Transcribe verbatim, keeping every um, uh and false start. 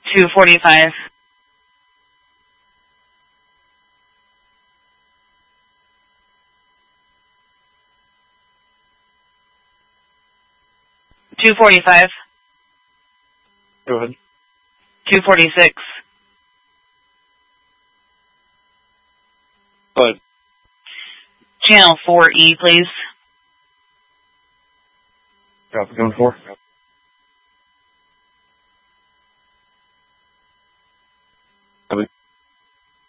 two forty-five. two forty-five. Go ahead. two forty-six. Go ahead. Channel four E, please. Copy, going for.